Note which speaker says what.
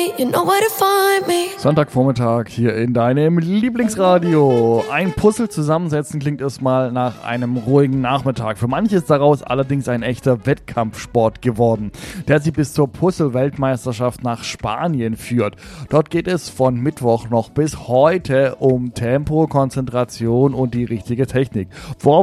Speaker 1: you know where to find me.
Speaker 2: Sonntagvormittag hier in deinem Lieblingsradio. Ein Puzzle zusammensetzen klingt erstmal nach einem ruhigen Nachmittag. Für manche ist daraus allerdings ein echter Wettkampfsport geworden, der sie bis zur Puzzle-Weltmeisterschaft nach Spanien führt. Dort geht es von Mittwoch noch bis heute um Tempo, Konzentration und die richtige Technik.